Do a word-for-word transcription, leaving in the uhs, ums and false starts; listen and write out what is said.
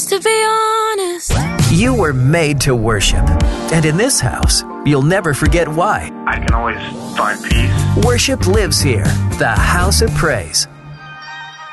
to be honest. You were made to worship. And in this house, you'll never forget why. I can always find peace. Worship lives here. The House of Praise.